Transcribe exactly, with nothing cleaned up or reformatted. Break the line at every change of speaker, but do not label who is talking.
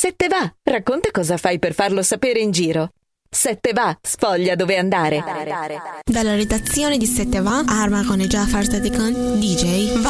Sette va, racconta cosa fai per farlo sapere in giro. Sette va, sfoglia dove andare.
Dalla redazione di Sette va, Arma con e Jafar Sadikan, D J Va.